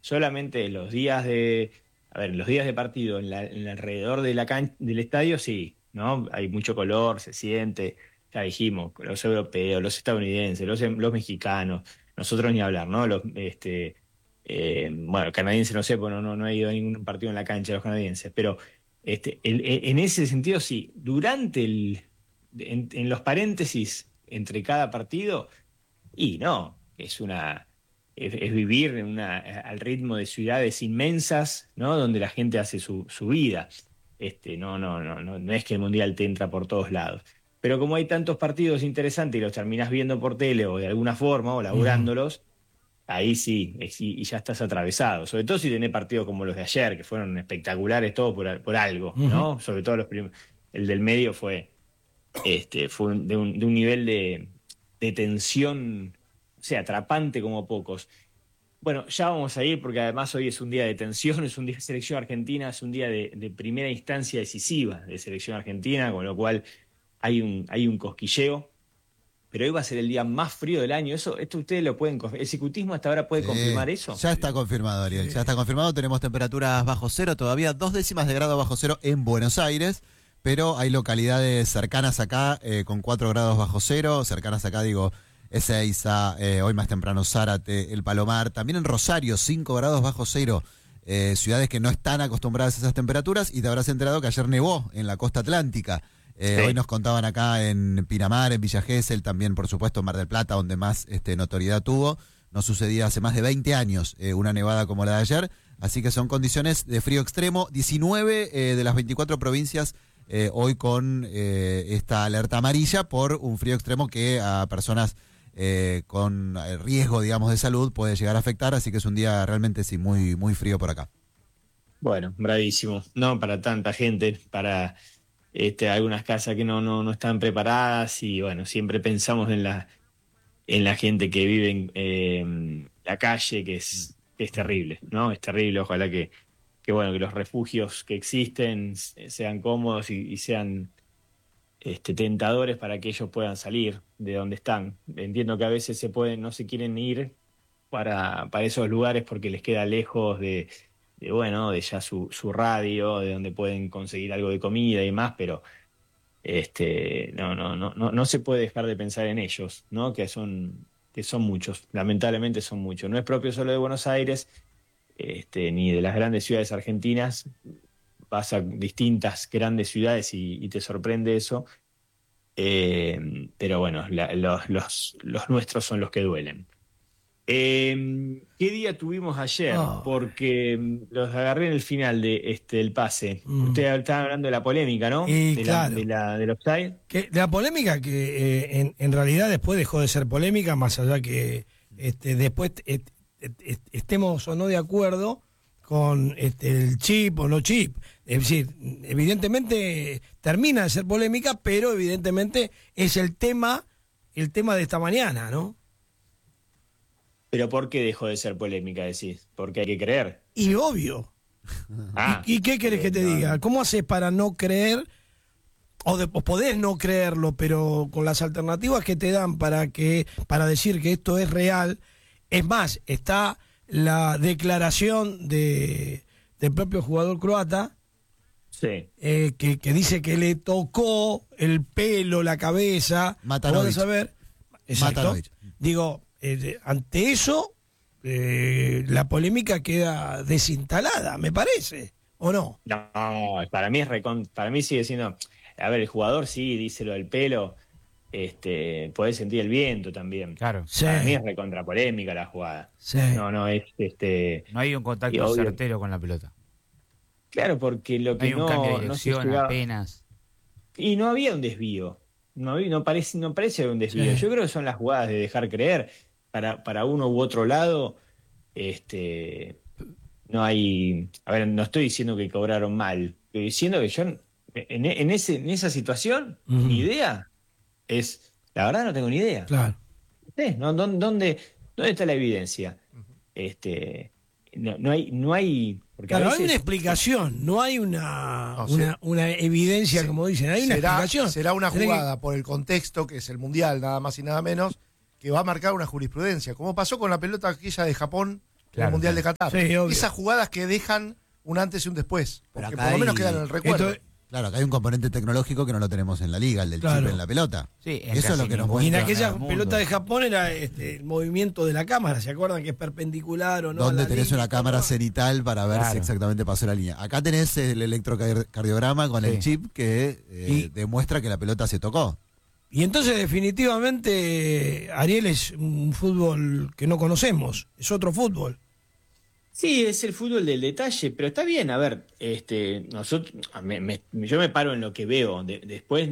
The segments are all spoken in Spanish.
solamente los días de partido en alrededor de del estadio, sí, ¿no? Hay mucho color, se siente, ya dijimos, los europeos, los estadounidenses, los mexicanos, nosotros ni hablar, ¿no? Bueno, canadienses no sé, porque no he ido a ningún partido en la cancha de los canadienses, pero en ese sentido sí, en los paréntesis entre cada partido, y no, es vivir al ritmo de ciudades inmensas, ¿no? Donde la gente hace su vida. No es que el Mundial te entra por todos lados. Pero como hay tantos partidos interesantes y los terminás viendo por tele o de alguna forma, o laburándolos, ahí sí, y ya estás atravesado. Sobre todo si tenés partidos como los de ayer, que fueron espectaculares todos por algo, ¿no? Sobre todo el del medio fue de un nivel de tensión, o sea, atrapante como pocos. Bueno, ya vamos a ir porque además hoy es un día de tensión, es un día de selección argentina, es un día de primera instancia decisiva de selección argentina, con lo cual hay un cosquilleo. Pero hoy va a ser el día más frío del año. Esto ustedes lo pueden confirmar. ¿El cicutismo hasta ahora puede confirmar eso? Ya está confirmado, Ariel. Ya está confirmado. Tenemos temperaturas bajo cero, todavía 2 décimas de grado bajo cero en Buenos Aires. Pero hay localidades cercanas acá con 4 grados bajo cero. Cercanas acá, digo, Ezeiza, hoy más temprano Zárate, El Palomar. También en Rosario, 5 grados bajo cero. Ciudades que no están acostumbradas a esas temperaturas. Y te habrás enterado que ayer nevó en la costa atlántica. Sí. Hoy nos contaban acá en Pinamar, en Villa Gesell, también por supuesto en Mar del Plata, donde más notoriedad tuvo. No sucedía hace más de 20 años una nevada como la de ayer, así que son condiciones de frío extremo. 19 de las 24 provincias hoy con esta alerta amarilla por un frío extremo que a personas con riesgo, digamos, de salud puede llegar a afectar, así que es un día realmente sí, muy, muy frío por acá. Bueno, bravísimo. No para tanta gente, para algunas casas que no están preparadas, y bueno, siempre pensamos en la gente que vive en la calle, que es terrible, ¿no? Es terrible. Ojalá que los refugios que existen sean cómodos y sean tentadores para que ellos puedan salir de donde están. Entiendo que a veces no se quieren ir para esos lugares porque les queda lejos de ya su radio, de donde pueden conseguir algo de comida y más, pero no se puede dejar de pensar en ellos, ¿no? Que son muchos, lamentablemente son muchos. No es propio solo de Buenos Aires, ni de las grandes ciudades argentinas. Vas a distintas grandes ciudades y te sorprende eso. Pero bueno, los nuestros son los que duelen. ¿Qué día tuvimos ayer? Porque los agarré en el final del pase. Ustedes estaban hablando de la polémica, ¿no? Claro. Del offside. La polémica que en realidad después dejó de ser polémica, más allá que después estemos o no de acuerdo con el chip o no chip. Es decir, evidentemente termina de ser polémica, pero evidentemente es el tema de esta mañana, ¿no? ¿Pero por qué dejó de ser polémica, decís? Porque hay que creer. Y obvio. ¿Y qué querés que te diga? ¿Cómo haces para no creer? O podés no creerlo, pero con las alternativas que te dan para decir que esto es real. Es más, está la declaración del propio jugador croata, sí, que dice que le tocó el pelo, la cabeza. Matanovic. Saber. Exacto. Matanovic. Digo, ante eso, la polémica queda desinstalada, me parece, ¿o no? No, para mí sigue siendo. A ver, el jugador sí dice lo del pelo, podés sentir el viento también. Claro. Sí. Para mí es recontra polémica la jugada. Sí. No es No hay un contacto certero con la pelota. Claro, porque lo que hay un cambio de no dirección apenas. Y no había un desvío. No parece haber un desvío. Sí. Yo creo que son las jugadas de dejar creer. Para uno u otro lado, no hay. A ver, no estoy diciendo que cobraron mal, estoy diciendo que yo en esa situación, mi idea es. La verdad no tengo ni idea. Claro. ¿Dónde está la evidencia? No hay. Porque Claro, a veces, hay una explicación, no hay una evidencia, como dicen, hay una explicación. Será una jugada por el contexto, que es el Mundial, nada más y nada menos, que va a marcar una jurisprudencia, como pasó con la pelota aquella de Japón, el Mundial de Qatar. Sí, obvio. Esas jugadas que dejan un antes y un después. Pero Porque acá por lo menos hay- quedan en el recuerdo. Esto- Claro, acá hay un componente tecnológico que no lo tenemos en la liga, el del Claro. chip en la pelota. Sí, en Eso es casi lo que nos ningún Y en muestra. aquella mundo. pelota de Japón era el movimiento de la cámara, ¿se acuerdan que es perpendicular o no? Donde a la tenés línea? una cámara cenital para ver Claro. si exactamente pasó la línea. Acá tenés el electrocardiograma con Sí. el chip que Y- demuestra que la pelota se tocó. Y entonces definitivamente Ariel es un fútbol que no conocemos, es otro fútbol. Sí, es el fútbol del detalle, pero está bien, a ver, nosotros, yo me paro en lo que veo, después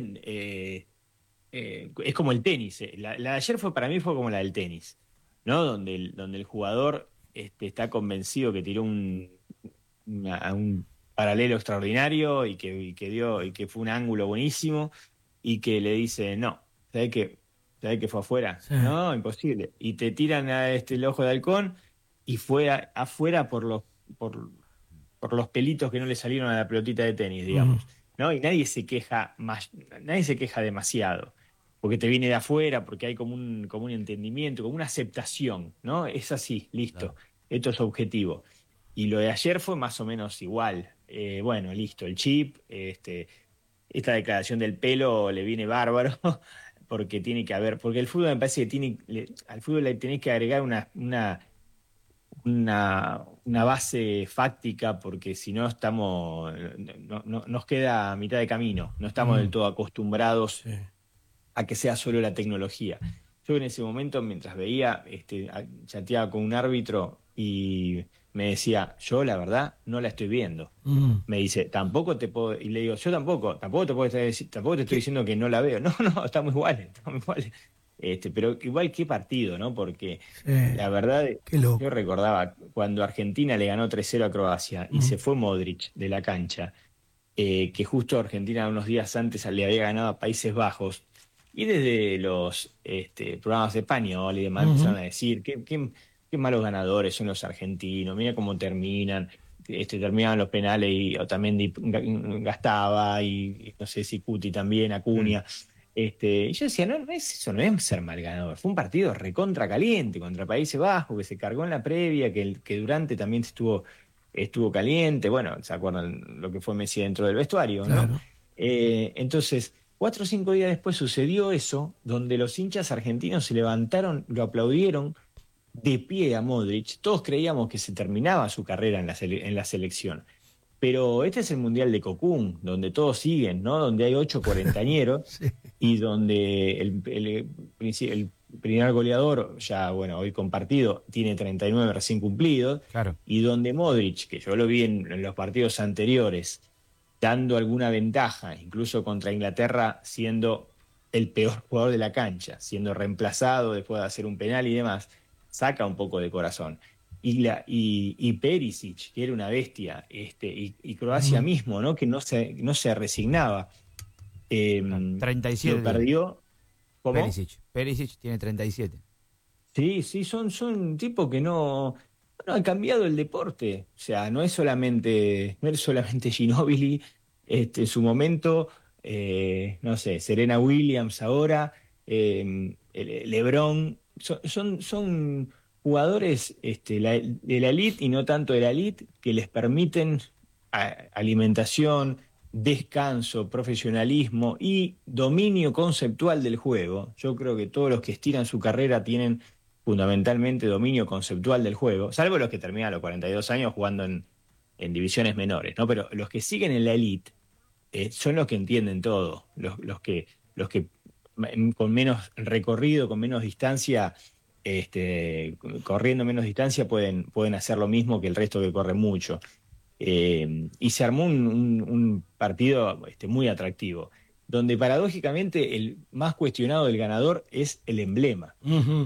es como el tenis, la de ayer para mí fue como la del tenis, ¿no? Donde el jugador está convencido que tiró un paralelo extraordinario y que fue un ángulo buenísimo y que le dice, no, ¿sabés que fue afuera? Sí. No, imposible. Y te tiran a el ojo de halcón y fue afuera por los pelitos que no le salieron a la pelotita de tenis, digamos. ¿No? Y nadie se queja demasiado, porque te viene de afuera, porque hay como un entendimiento, como una aceptación, ¿no? Es así, listo, Claro. esto es objetivo. Y lo de ayer fue más o menos igual. Bueno, listo, el chip, esta declaración del pelo le viene bárbaro, porque tiene que haber, porque el fútbol me parece que al fútbol le tenés que agregar una base fáctica, porque si no nos queda a mitad de camino, no estamos del todo acostumbrados Sí. a que sea solo la tecnología. Yo en ese momento, mientras veía, chateaba con un árbitro y me decía, yo la verdad no la estoy viendo. Me dice, tampoco te puedo, y le digo, yo tampoco te estoy diciendo que no la veo. No, estamos iguales. Pero igual qué partido, ¿no? Porque la verdad, Qué loco. yo recordaba cuando Argentina le ganó 3-0 a Croacia y se fue Modric de la cancha, que justo Argentina unos días antes le había ganado a Países Bajos, y desde los programas de español y demás empezaron a decir qué malos ganadores son los argentinos, mira cómo terminan. Terminaban los penales y Otamendi gastaba y no sé si Cuti también, Acuña. Y yo decía, eso no es ser mal ganador. Fue un partido recontra caliente contra Países Bajos, que se cargó en la previa, que Durante también estuvo caliente. Bueno, ¿se acuerdan lo que fue Messi dentro del vestuario, Claro. no? Entonces, 4 o 5 días después sucedió eso, donde los hinchas argentinos se levantaron, lo aplaudieron de pie a Modric. Todos creíamos que se terminaba su carrera en la selección. Pero este es el Mundial de Cocún, donde todos siguen, ¿no? Donde hay 8 cuarentañeros Sí. y donde el primer goleador, ya bueno, hoy compartido, tiene 39 recién cumplidos, Claro. y donde Modric, que yo lo vi en los partidos anteriores, dando alguna ventaja, incluso contra Inglaterra, siendo el peor jugador de la cancha, siendo reemplazado después de hacer un penal y demás, saca un poco de corazón. Y Perisic, que era una bestia, y Croacia mismo, ¿no? Que no se resignaba. 37. Lo perdió. ¿Cómo? Perisic tiene 37. Sí, son tipos que no han cambiado el deporte. O sea, no es solamente Ginóbili, en su momento, no sé, Serena Williams ahora, LeBron, son jugadores de la elite y no tanto de la elite, que les permiten alimentación, descanso, profesionalismo y dominio conceptual del juego. Yo creo que todos los que estiran su carrera tienen fundamentalmente dominio conceptual del juego, salvo los que terminan a los 42 años jugando en divisiones menores, ¿no? Pero los que siguen en la elite son los que entienden todo, los que con menos recorrido, con menos distancia, corriendo menos distancia, pueden hacer lo mismo que el resto que corre mucho. Y se armó un partido muy atractivo, donde paradójicamente el más cuestionado del ganador es el emblema.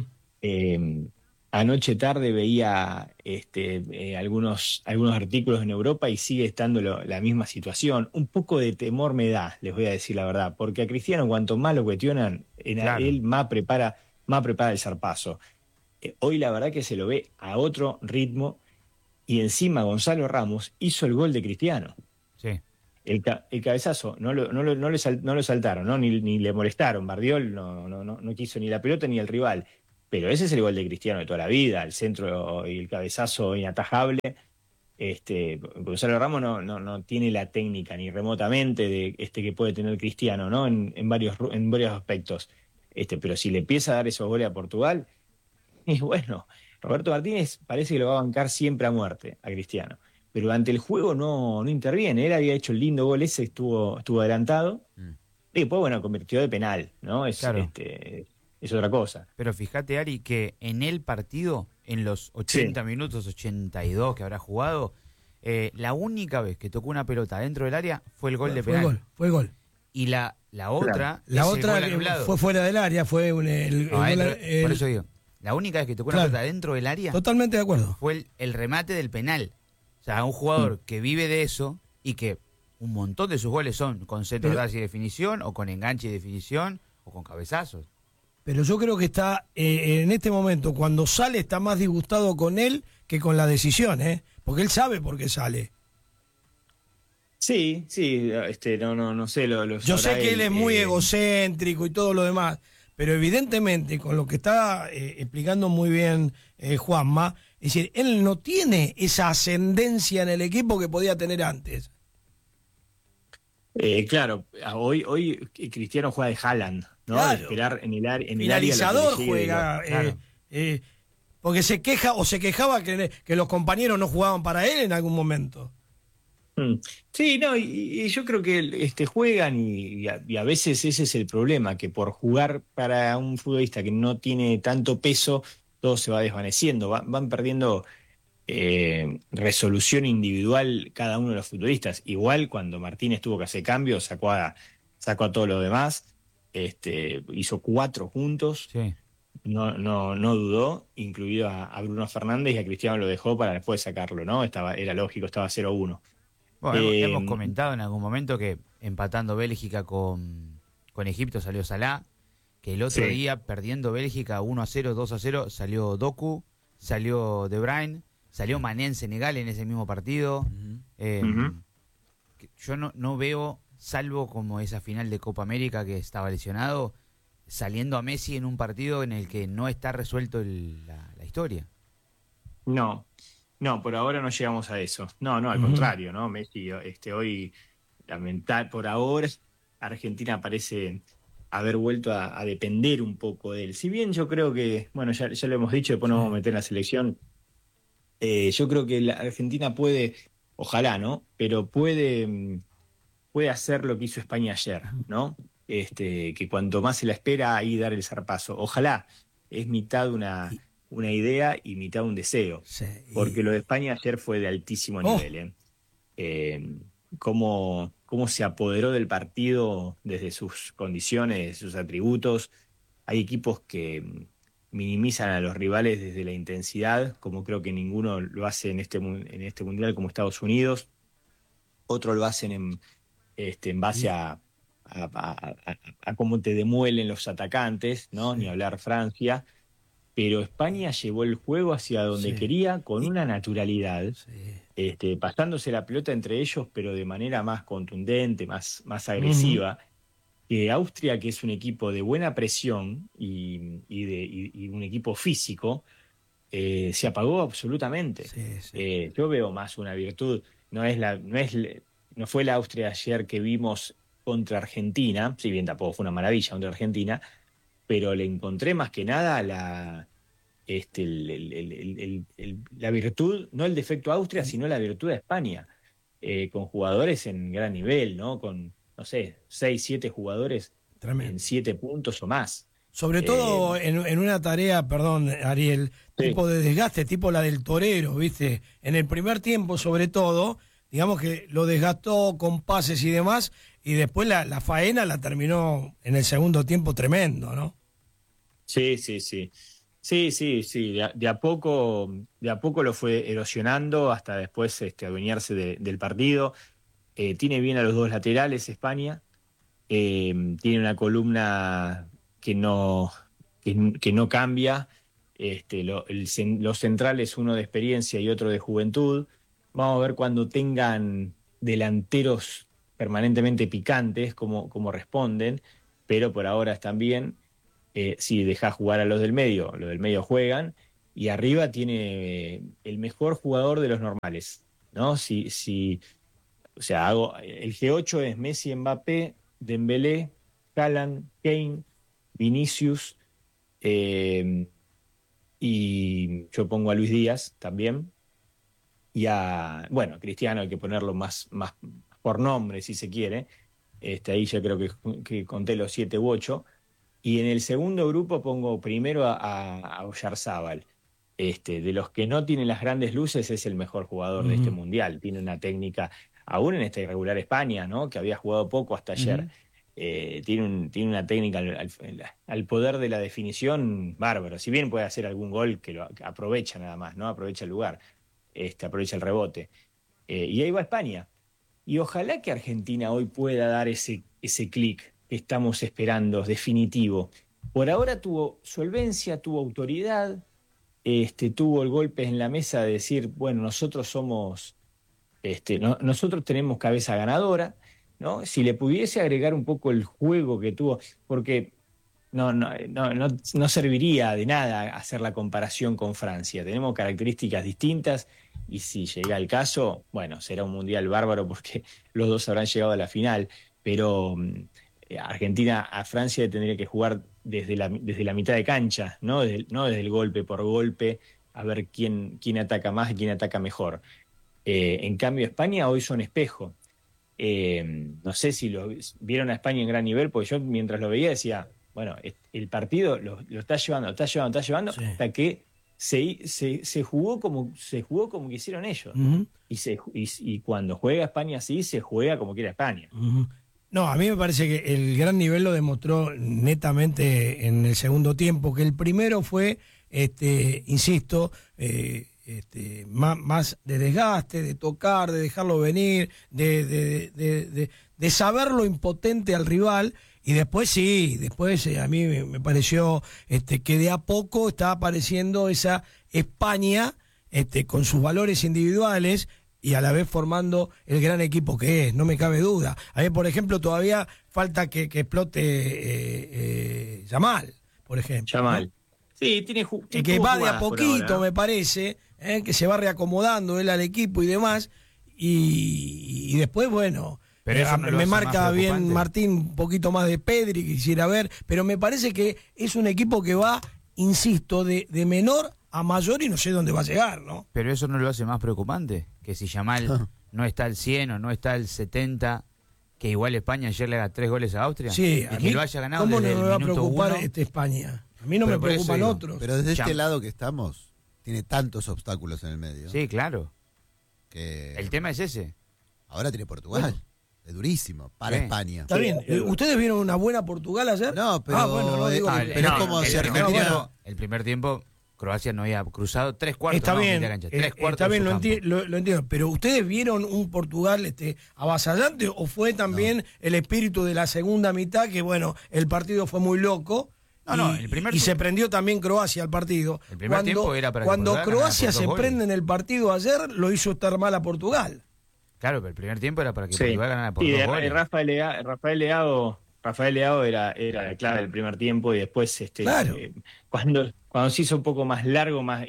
Anoche tarde veía algunos artículos en Europa y sigue estando la misma situación. Un poco de temor me da, les voy a decir la verdad, porque a Cristiano cuanto más lo cuestionan, Claro. él más prepara el zarpazo. Hoy la verdad que se lo ve a otro ritmo, y encima Gonzalo Ramos hizo el gol de Cristiano. Sí. El cabezazo no lo saltaron, ¿no? Ni le molestaron. Bardiol no quiso ni la pelota ni el rival. pero ese es el gol de Cristiano de toda la vida, el centro y el cabezazo inatajable. Gonzalo Ramos no tiene la técnica ni remotamente de que puede tener Cristiano, ¿no? En varios aspectos. Pero si le empieza a dar esos goles a Portugal, y bueno, Roberto Martínez parece que lo va a bancar siempre a muerte a Cristiano. Pero ante el juego no interviene. Él había hecho el lindo gol ese, estuvo adelantado. Y después, bueno, convirtió de penal, ¿no? Claro. Es otra cosa. Pero fíjate, Ari, que en el partido, en los 80 minutos, 82 que habrá jugado, la única vez que tocó una pelota dentro del área fue el gol de penal. Fue el gol. Y la otra, La es el otra gol que anulado. fue fuera del área, fue No, por eso digo, la única vez que tocó una Claro. pelota dentro del área Totalmente de acuerdo. fue el remate del penal. O sea, un jugador que vive de eso y que un montón de sus goles son con centro de y definición, o con enganche y definición, o con cabezazos. Pero yo creo que está, en este momento, cuando sale, está más disgustado con él que con la decisión, ¿eh? Porque él sabe por qué sale. Sí, no sé. Yo sé que él es muy egocéntrico y todo lo demás, pero evidentemente, con lo que está explicando muy bien Juanma, es decir, él no tiene esa ascendencia en el equipo que podía tener antes. Claro, hoy Cristiano juega de Haaland, ¿no? Claro. De esperar en el área. Finalizador lo que le llegue juega, claro. Porque se quejaba que los compañeros no jugaban para él en algún momento. Sí, no, y yo creo que juegan y a veces ese es el problema, que por jugar para un futbolista que no tiene tanto peso, todo se va desvaneciendo, van perdiendo resolución individual cada uno de los futbolistas. Igual cuando Martínez tuvo que hacer cambios, sacó a todos los demás, hizo 4 juntos, Sí. no dudó, incluido a Bruno Fernández, y a Cristiano lo dejó para después sacarlo, ¿no? Era lógico, estaba 0-1. Bueno, hemos comentado en algún momento que empatando Bélgica con Egipto salió Salah, que el otro Sí. día perdiendo Bélgica 1-0, 2-0 salió Doku, salió De Bruyne, salió Mané en Senegal en ese mismo partido. Yo no veo, salvo como esa final de Copa América que estaba lesionado, saliendo a Messi en un partido en el que no está resuelto la historia. No, por ahora no llegamos a eso. No, al contrario, ¿no? Messi, hoy, por ahora, Argentina parece haber vuelto a depender un poco de él. Si bien yo creo que, bueno, ya lo hemos dicho, después nos vamos a meter en la selección, yo creo que la Argentina puede, ojalá, ¿no? Pero puede hacer lo que hizo España ayer, ¿no? Que cuanto más se la espera, ahí dar el zarpazo. Ojalá, es mitad una idea y mitad un deseo. Sí. Porque lo de España ayer fue de altísimo nivel. Cómo se apoderó del partido desde sus condiciones, sus atributos. Hay equipos que minimizan a los rivales desde la intensidad, como creo que ninguno lo hace en este mundial, como Estados Unidos. Otros lo hacen en base a cómo te demuelen los atacantes, ¿no? Ni hablar Francia. Pero España llevó el juego hacia donde quería con una naturalidad, pasándose la pelota entre ellos, pero de manera más contundente, más agresiva. Que Austria, que es un equipo de buena presión y un equipo físico, se apagó absolutamente. Yo veo más una virtud. No fue la Austria ayer que vimos contra Argentina, si bien tampoco fue una maravilla contra Argentina, pero le encontré más que nada la virtud, no el defecto a Austria, sino la virtud a España, con jugadores en gran nivel, ¿no? Con, no sé, 6, 7 jugadores Tremendo. en 7 puntos o más. Sobre todo en una tarea, perdón, Ariel, tipo de desgaste, tipo la del torero, ¿viste? En el primer tiempo, sobre todo, digamos que lo desgastó con pases y demás, y después la faena la terminó en el segundo tiempo tremendo, ¿no? Sí. De a poco lo fue erosionando hasta después adueñarse del partido. Tiene bien a los dos laterales España. Tiene una columna que no cambia. Los centrales, uno de experiencia y otro de juventud. Vamos a ver cuando tengan delanteros permanentemente picantes cómo responden, pero por ahora están bien. si dejás jugar a los del medio juegan, y arriba tiene el mejor jugador de los normales, ¿no? O sea, el G8 es Messi, Mbappé, Dembélé, Haaland, Kane, Vinicius, y yo pongo a Luis Díaz también, y bueno, Cristiano hay que ponerlo más por nombre, si se quiere. Ahí ya creo que conté los 7 u 8. Y en el segundo grupo pongo primero a Oyarzábal. De los que no tienen las grandes luces, es el mejor jugador de este mundial. Tiene una técnica, aún en esta irregular España, ¿no? Que había jugado poco hasta ayer. Tiene una técnica al poder de la definición bárbaro. Si bien puede hacer algún gol que aprovecha nada más, ¿no? Aprovecha el lugar, aprovecha el rebote. Y ahí va España. Y ojalá que Argentina hoy pueda dar ese clic que estamos esperando, definitivo. Por ahora tuvo solvencia, tuvo autoridad, tuvo el golpe en la mesa de decir, bueno, nosotros somos, nosotros tenemos cabeza ganadora, ¿no? Si le pudiese agregar un poco el juego que tuvo, porque no serviría de nada hacer la comparación con Francia. Tenemos características distintas y si llega el caso, bueno, será un mundial bárbaro porque los dos habrán llegado a la final, pero Argentina a Francia tendría que jugar desde la mitad de cancha, no desde el golpe por golpe, a ver quién ataca más y quién ataca mejor. En cambio, España hoy son espejo. No sé si vieron a España en gran nivel, porque yo mientras lo veía decía, bueno, el partido lo está llevando, sí, hasta que se jugó como quisieron ellos. Y cuando juega España así, se juega como quiera España. No, a mí me parece que el gran nivel lo demostró netamente en el segundo tiempo, que el primero fue, insisto, más de desgaste, de tocar, de dejarlo venir, de saber lo impotente al rival. Y después a mí me pareció que de a poco estaba apareciendo esa España con sus valores individuales y a la vez formando el gran equipo que es, no me cabe duda. A mí, por ejemplo, todavía falta que explote Yamal, por ejemplo. Yamal. ¿No? Sí, tiene que va de a poquito, me parece, que se va reacomodando él al equipo y demás. Y después, bueno... Pero me marca bien Martín un poquito más de Pedri, quisiera ver, pero me parece que es un equipo que va, insisto, de menor a mayor y no sé dónde va a llegar, ¿no? Pero eso no lo hace más preocupante, que si Yamal no está al 100 o no está al 70, que igual España ayer le haga 3 goles a Austria, sí, a y mí, que lo haya ganado ¿cómo desde no me va a minuto preocupar 1? España? A mí no Pero me preocupan otros. Pero desde este lado que estamos, tiene tantos obstáculos en el medio. Sí, claro. Que El tema es ese. ahora tiene Portugal. Bueno. Es durísimo para Sí. España. Está bien. ¿Ustedes vieron una buena Portugal ayer? No, pero, bueno, no digo que- pero es como si Argentina... El primer tiempo, Croacia no había cruzado 3/4. Está bien, Cancha, 3/4 está bien, de su lo campo. entiendo. Pero ¿ustedes vieron un Portugal avasallante o fue también el espíritu de la segunda mitad que, bueno, el partido fue muy loco? No, y, el primer y se tiempo- prendió también Croacia al partido. El primer tiempo era para que cuando Portugal Croacia ganara por se 2 prende goles. en el partido ayer, lo hizo estar mal a Portugal. Claro, pero el primer tiempo era para que Sí. Portugal ganara por Sí, 2 goles. Rafael Leao era la clave del primer tiempo y después Claro. cuando se hizo un poco más largo más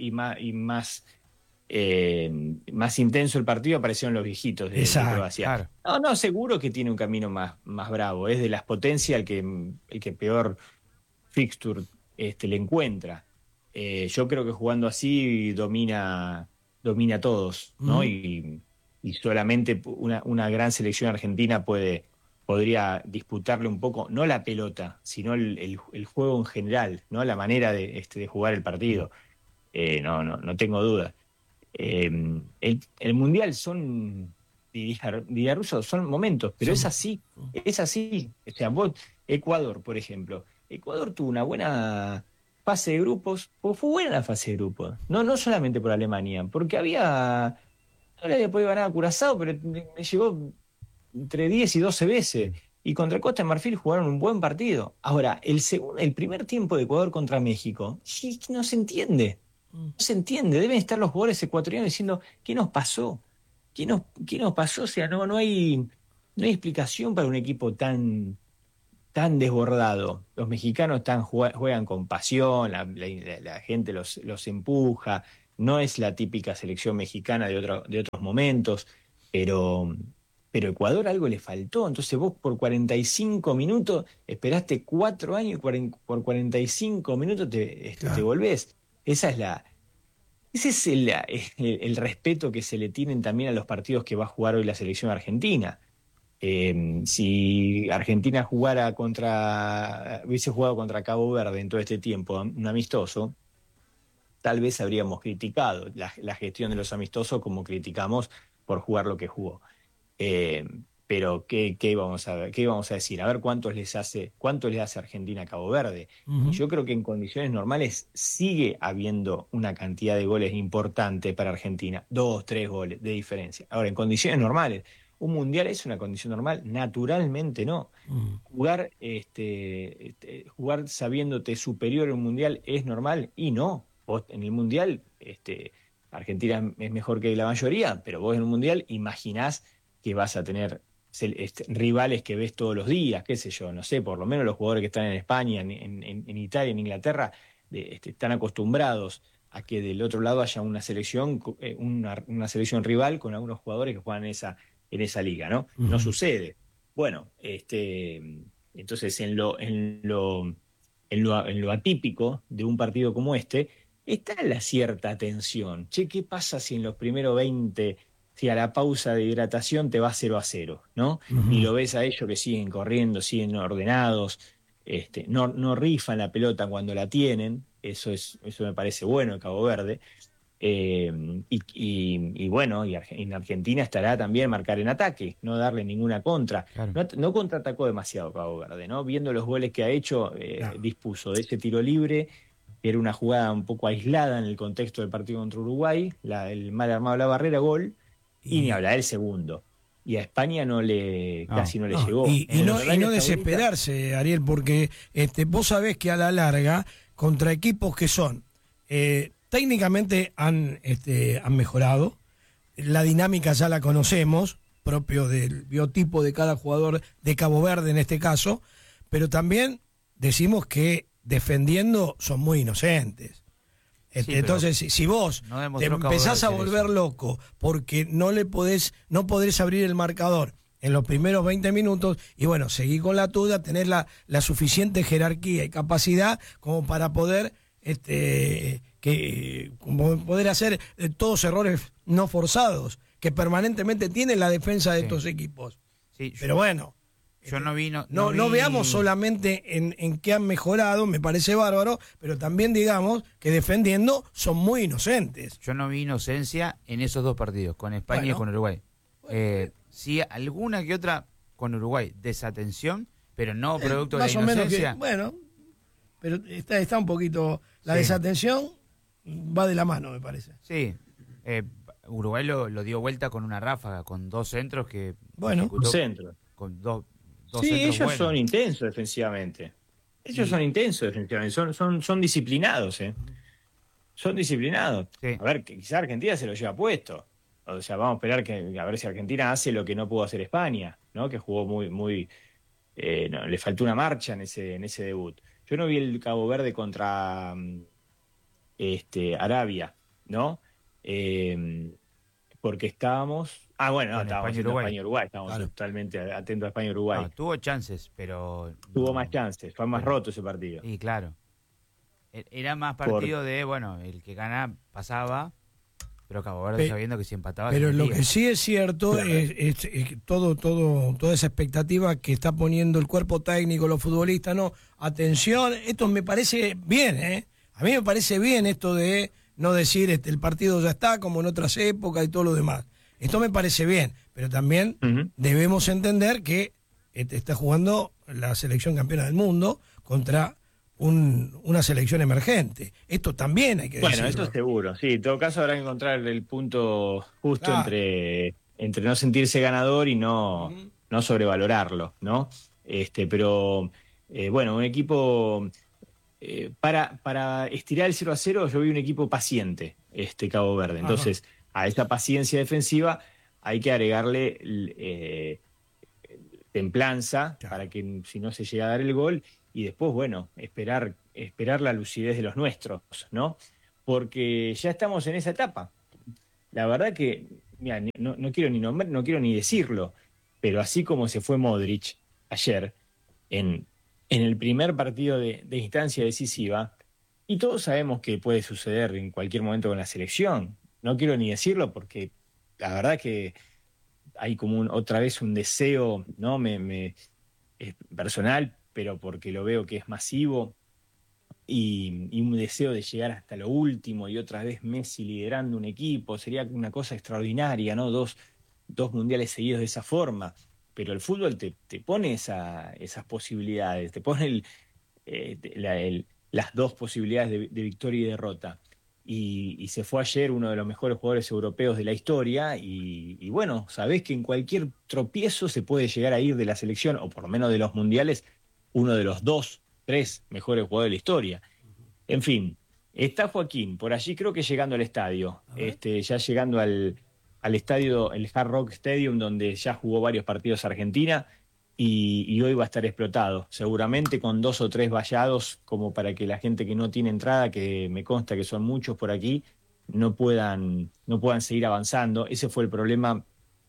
intenso el partido aparecieron los viejitos de Exacto, Croacia. claro. No, seguro que tiene un camino más bravo, es de las potencias el que peor fixture le encuentra. Yo creo que jugando así domina a todos, ¿no? Y solamente una gran selección argentina podría disputarle un poco, no la pelota, sino el juego en general, ¿no? La manera de jugar el partido. No tengo duda. El Mundial diría Russo, son momentos, pero es así. O sea, Ecuador, por ejemplo. Ecuador tuvo una buena fase de grupos, fue buena la fase de grupos, no solamente por Alemania, porque no le había podido ganar a Curazao, pero le llegó entre 10 y 12 veces. Y contra Costa de Marfil jugaron un buen partido. Ahora, el primer tiempo de Ecuador contra México, sí, no se entiende. No se entiende. Deben estar los jugadores ecuatorianos diciendo, ¿qué nos pasó? ¿Qué nos pasó? O sea, no hay explicación para un equipo tan tan desbordado. Los mexicanos juegan con pasión, la gente los empuja. No es la típica selección mexicana de otros momentos, pero Ecuador algo le faltó. Entonces vos por 45 minutos esperaste 4 años y por 45 minutos te volvés. Ese es el respeto que se le tienen también a los partidos que va a jugar hoy la selección argentina. Si Argentina hubiese jugado contra Cabo Verde en todo este tiempo, un amistoso, tal vez habríamos criticado la gestión de los amistosos como criticamos por jugar lo que jugó. Pero ¿qué vamos a ver? ¿Qué vamos a decir? A ver cuánto le hace Argentina a Cabo Verde. Ujú. Yo creo que en condiciones normales sigue habiendo una cantidad de goles importante para Argentina, 2, 3 goles de diferencia. Ahora, en condiciones normales, un mundial es una condición normal, naturalmente no. Jugar sabiéndote superior en un mundial es normal y no. Vos en el mundial, Argentina es mejor que la mayoría, pero vos en un mundial imaginás que vas a tener rivales que ves todos los días, qué sé yo, no sé, por lo menos los jugadores que están en España, en Italia, en Inglaterra, están acostumbrados a que del otro lado haya una selección, una selección rival con algunos jugadores que juegan en esa liga, ¿no? No sucede. Bueno, entonces en lo atípico de un partido como este, está la cierta tensión. Che, ¿qué pasa si en los primeros 20, si a la pausa de hidratación te va 0-0, ¿no? Y lo ves a ellos que siguen corriendo, siguen ordenados, no rifan la pelota cuando la tienen, eso me parece bueno en Cabo Verde. Y bueno, en Argentina estará también marcar en ataque, no darle ninguna contra. Claro. No contraatacó demasiado Cabo Verde, ¿no? Viendo los goles que ha hecho, dispuso de ese tiro libre. Era una jugada un poco aislada en el contexto del partido contra Uruguay, el mal armado de la barrera, gol, y ni hablar el segundo. Y a España casi no le llegó. Y no desesperarse, Ariel, porque vos sabés que a la larga, contra equipos que son técnicamente han mejorado, la dinámica ya la conocemos, propio del biotipo de cada jugador de Cabo Verde en este caso, pero también decimos que defendiendo son muy inocentes. Entonces, si vos no te empezás a volver loco porque no podés abrir el marcador en los primeros 20 minutos, y bueno, seguí con la tuya, tener la suficiente jerarquía y capacidad como para poder poder hacer todos errores no forzados que permanentemente tiene la defensa de estos equipos. Sí, pero bueno, yo no vi. No veamos solamente en qué han mejorado, me parece bárbaro, pero también digamos que defendiendo son muy inocentes. Yo no vi inocencia en esos dos partidos, con España y con Uruguay. Sí, alguna que otra con Uruguay, desatención, pero no producto de la inocencia. Bueno, pero está un poquito. La desatención va de la mano, me parece. Sí, Uruguay lo dio vuelta con una ráfaga, con 2 centros que. Bueno, un centro. Con dos sí, centros ellos buenos. son intensos defensivamente. Son disciplinados, ¿eh? Son disciplinados. Sí. A ver, que quizá Argentina se lo lleva puesto. O sea, vamos a esperar a ver si Argentina hace lo que no pudo hacer España, ¿no? Que jugó muy le faltó una marcha en ese debut. Yo no vi el Cabo Verde contra Arabia, ¿no? Porque estábamos. Estábamos en España y Uruguay. Estábamos totalmente atentos a España y Uruguay. No, tuvo chances, pero. Tuvo más chances, fue más roto ese partido. Y claro. Era más partido de, el que gana pasaba, pero Cabo Verde sabiendo que si empataba. Pero lo que sí es cierto es que toda esa expectativa que está poniendo el cuerpo técnico, los futbolistas, no, atención, esto me parece bien, ¿eh? A mí me parece bien esto de no decir el partido ya está, como en otras épocas y todo lo demás. Esto me parece bien, pero también debemos entender que está jugando la selección campeona del mundo contra una selección emergente. Esto también hay que decirlo. Bueno, esto seguro, sí. En todo caso habrá que encontrar el punto justo entre no sentirse ganador y no sobrevalorarlo, ¿no? Pero un equipo para estirar el 0-0, yo vi un equipo paciente, Cabo Verde. Entonces, a esa paciencia defensiva hay que agregarle templanza Claro. para que si no se llega a dar el gol, y después, bueno, esperar la lucidez de los nuestros, ¿no? Porque ya estamos en esa etapa. La verdad que, mira, no quiero ni nombrar, no quiero ni decirlo, pero así como se fue Modric ayer en el primer partido de instancia decisiva, y todos sabemos que puede suceder en cualquier momento con la selección. No quiero ni decirlo porque la verdad que hay como otra vez un deseo, ¿no? Es personal, pero porque lo veo que es masivo y un deseo de llegar hasta lo último y otra vez Messi liderando un equipo. Sería una cosa extraordinaria, ¿no? Dos mundiales seguidos de esa forma. Pero el fútbol te pone esas posibilidades, te pone las dos posibilidades de victoria y derrota. Y se fue ayer uno de los mejores jugadores europeos de la historia y bueno, sabés que en cualquier tropiezo se puede llegar a ir de la selección, o por lo menos de los mundiales, uno de los 2, 3 mejores jugadores de la historia. En fin, está Joaquín por allí, creo que llegando al estadio, ya llegando al estadio, el Hard Rock Stadium, donde ya jugó varios partidos Argentina, y hoy va a estar explotado, seguramente con 2 o 3 vallados, como para que la gente que no tiene entrada, que me consta que son muchos por aquí, no puedan seguir avanzando. Ese fue el problema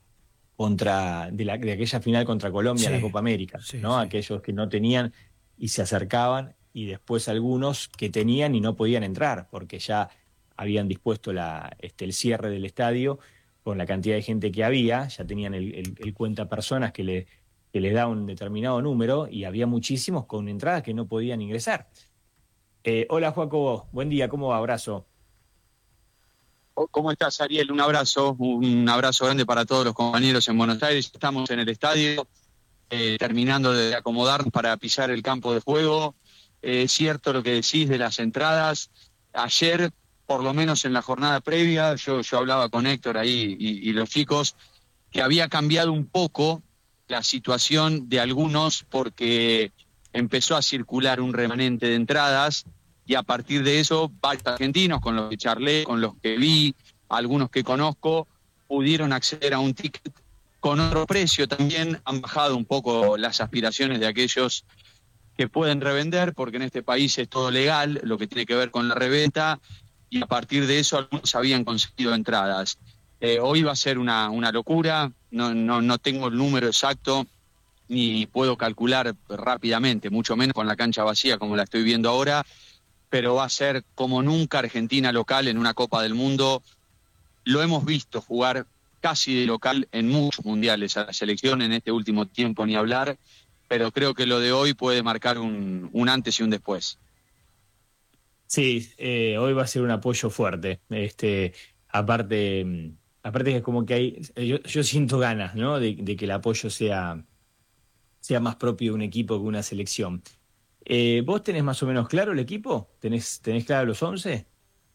de aquella final contra Colombia en la Sí, Copa América, sí, ¿no? sí. Aquellos que no tenían y se acercaban, y después algunos que tenían y no podían entrar, porque ya habían dispuesto el cierre del estadio con la cantidad de gente que había, ya tenían el cuenta personas que les da un determinado número, y había muchísimos con entradas que no podían ingresar. Hola, Joaco, buen día, ¿cómo va? Abrazo. ¿Cómo estás, Ariel? Un abrazo grande para todos los compañeros en Buenos Aires. Estamos en el estadio, terminando de acomodarnos para pisar el campo de juego. Es cierto lo que decís de las entradas. Ayer, por lo menos en la jornada previa, yo hablaba con Héctor ahí y los chicos, que había cambiado un poco la situación de algunos porque empezó a circular un remanente de entradas, y a partir de eso varios argentinos con los que charlé, con los que vi, algunos que conozco, pudieron acceder a un ticket con otro precio. También han bajado un poco las aspiraciones de aquellos que pueden revender, porque en este país es todo legal, lo que tiene que ver con la reventa, y a partir de eso algunos habían conseguido entradas. Hoy va a ser una locura, no tengo el número exacto, ni puedo calcular rápidamente, mucho menos con la cancha vacía como la estoy viendo ahora, pero va a ser como nunca Argentina local en una Copa del Mundo. Lo hemos visto jugar casi de local en muchos mundiales a la selección, en este último tiempo ni hablar, pero creo que lo de hoy puede marcar un antes y un después. Sí, hoy va a ser un apoyo fuerte. Aparte que es como que yo siento ganas, ¿no? De que el apoyo sea más propio de un equipo que una selección. ¿Vos tenés más o menos claro el equipo? ¿Tenés claro los 11?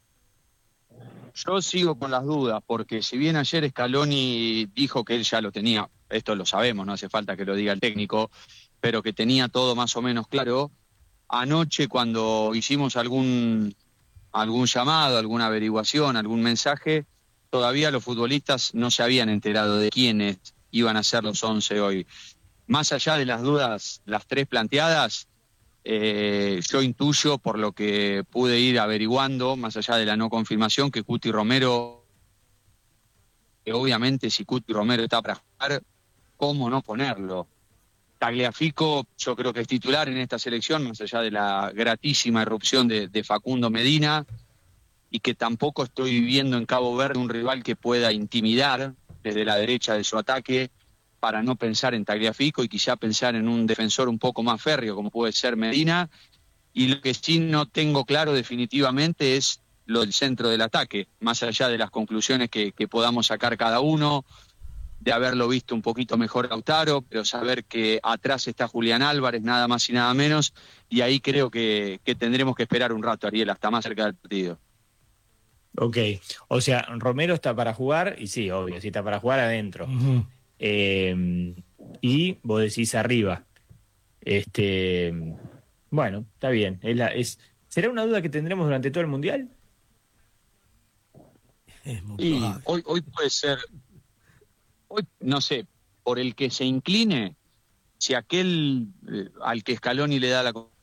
Yo sigo con las dudas, porque si bien ayer Scaloni dijo que él ya lo tenía, esto lo sabemos, no hace falta que lo diga el técnico, pero que tenía todo más o menos claro, anoche cuando hicimos algún llamado, alguna averiguación, algún mensaje, todavía los futbolistas no se habían enterado de quiénes iban a ser los 11 hoy. Más allá de las dudas, las 3 planteadas, yo intuyo, por lo que pude ir averiguando, más allá de la no confirmación, que Cuti Romero, que obviamente si Cuti Romero está para jugar, ¿cómo no ponerlo? Tagliafico yo creo que es titular en esta selección, más allá de la gratísima irrupción de Facundo Medina, y que tampoco estoy viendo en Cabo Verde un rival que pueda intimidar desde la derecha de su ataque, para no pensar en Tagliafico y quizá pensar en un defensor un poco más férreo como puede ser Medina. Y lo que sí no tengo claro definitivamente es lo del centro del ataque, más allá de las conclusiones que podamos sacar cada uno, de haberlo visto un poquito mejor Lautaro, pero saber que atrás está Julián Álvarez, nada más y nada menos, y ahí creo que tendremos que esperar un rato, Ariel, hasta más cerca del partido. Ok, o sea, Romero está para jugar, y sí, obvio, si está para jugar adentro. Ujú. Y vos decís arriba. Bueno, está bien. ¿Será una duda que tendremos durante todo el Mundial? Es muy Y probable. hoy puede ser, hoy no sé, por el que se incline, si aquel al que Scaloni le da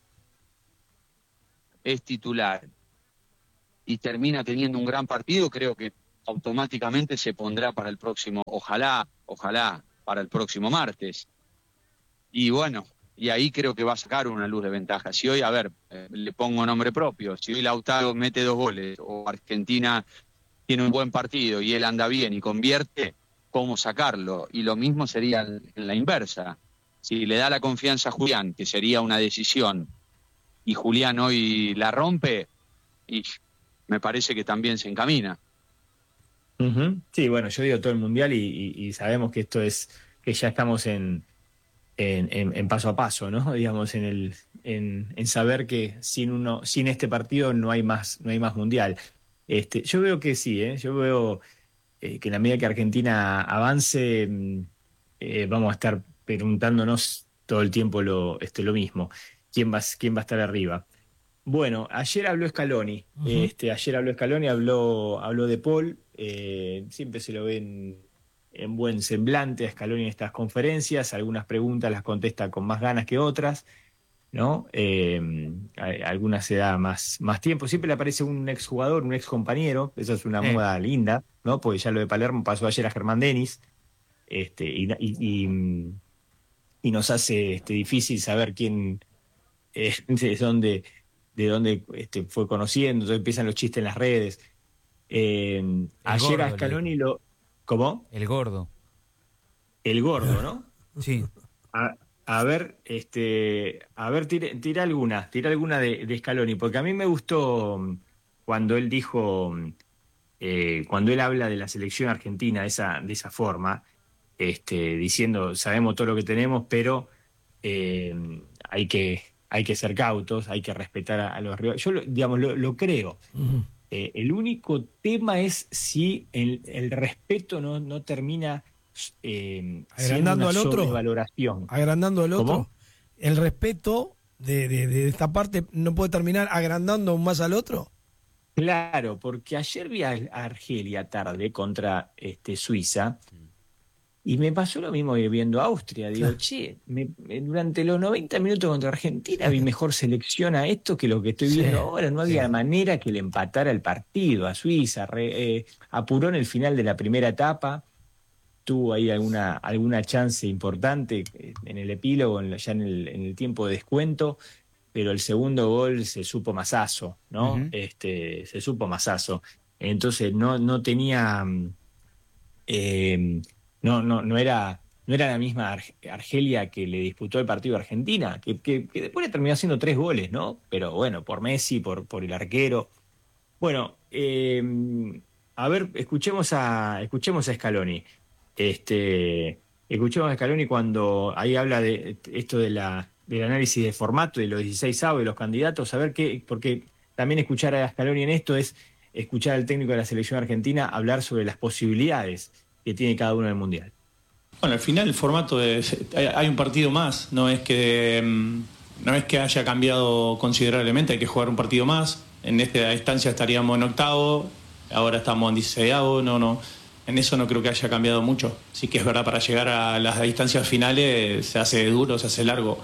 es titular y termina teniendo un gran partido, creo que automáticamente se pondrá para el próximo, ojalá, para el próximo martes. Y bueno, y ahí creo que va a sacar una luz de ventaja. Si hoy, a ver, le pongo nombre propio, si hoy Lautaro mete 2 goles o Argentina tiene un buen partido y él anda bien y convierte, ¿cómo sacarlo? Y lo mismo sería en la inversa. Si le da la confianza a Julián, que sería una decisión, y Julián hoy la rompe, y me parece que también se encamina. Ujú. Sí, bueno, yo digo todo el mundial y sabemos que esto es, que ya estamos en paso a paso, ¿no? Digamos, en saber que sin este partido no hay más mundial. Yo veo que sí, yo veo que en la medida que Argentina avance, vamos a estar preguntándonos todo el tiempo lo mismo. ¿Quién va a estar arriba? Bueno, ayer habló Scaloni. Habló de Paul. Siempre se lo ve en buen semblante a Scaloni en estas conferencias. Algunas preguntas las contesta con más ganas que otras, ¿no? Algunas se da más tiempo. Siempre le aparece un exjugador, un excompañero. Eso es una moda linda, ¿no? Porque ya lo de Palermo pasó ayer a Germán Denis. Y nos hace difícil saber quién, de dónde fue conociendo. Entonces empiezan los chistes en las redes. Ayer a Scaloni lo... ¿Cómo? El gordo. El gordo, ¿no? Sí. A ver, tira alguna de Scaloni, porque a mí me gustó cuando él dijo, cuando él habla de la selección argentina de esa forma, diciendo, sabemos todo lo que tenemos, pero hay que ser cautos, hay que respetar a los rivales. Yo, lo creo. Ujú. El único tema es si el respeto no termina Agrandando al otro. Valoración. Agrandando al otro. ¿Cómo? El respeto de esta parte no puede terminar agrandando aún más al otro. Claro, porque ayer vi a Argelia tarde contra Suiza y me pasó lo mismo que viendo Austria. Digo, che, durante los 90 minutos contra Argentina vi mejor selección a esto que lo que estoy viendo ahora. No había manera que le empatara el partido a Suiza. Apuró en el final de la primera etapa. Tuvo ahí alguna chance importante en el epílogo, ya en el tiempo de descuento, pero el segundo gol se supo masazo, ¿no? Uh-huh. Se supo masazo. Entonces no tenía... no era la misma Argelia que le disputó el partido a Argentina, que después le terminó haciendo 3 goles, ¿no? Pero bueno, por Messi, por el arquero. Bueno, a ver, escuchemos a Scaloni. Escuchemos a Scaloni cuando ahí habla de esto del análisis de formato de los 16avos de los candidatos, a ver porque también escuchar a Scaloni en esto es escuchar al técnico de la selección argentina hablar sobre las posibilidades que tiene cada uno en el Mundial. Bueno, al final el formato hay un partido más, no es que haya cambiado considerablemente, hay que jugar un partido más. En esta instancia estaríamos en octavo, ahora estamos en 16avo, no. En eso no creo que haya cambiado mucho. Sí que es verdad, para llegar a las distancias finales se hace duro, se hace largo.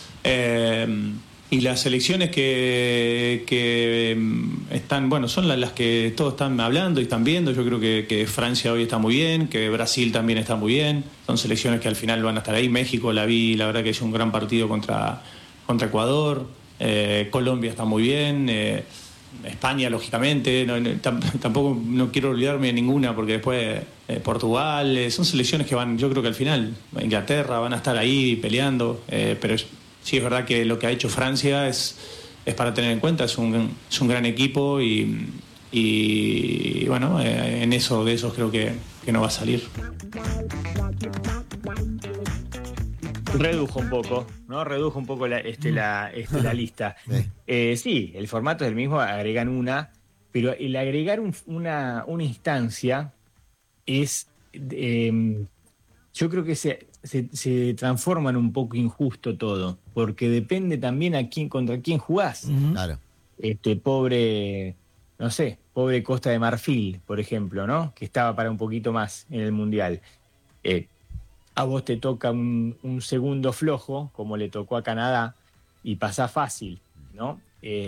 Y las selecciones que están, bueno, son las que todos están hablando y están viendo. Yo creo que Francia hoy está muy bien, que Brasil también está muy bien. Son selecciones que al final van a estar ahí. México la verdad que hizo un gran partido contra Ecuador. Colombia está muy bien. España, lógicamente, tampoco no quiero olvidarme de ninguna, porque después Portugal, son selecciones que van, yo creo que al final, Inglaterra, van a estar ahí peleando, pero sí es verdad que lo que ha hecho Francia es para tener en cuenta, es un gran equipo y bueno, de esos creo que no va a salir. Redujo un poco, ¿no? Redujo un poco la lista. Sí, el formato es el mismo, agregan una, pero el agregar una instancia es... yo creo que se transforma en un poco injusto todo, porque depende también contra quién jugás. Uh-huh. Claro. Pobre Costa de Marfil, por ejemplo, ¿no? Que estaba para un poquito más en el Mundial. a vos te toca un segundo flojo, como le tocó a Canadá, y pasás fácil, ¿no?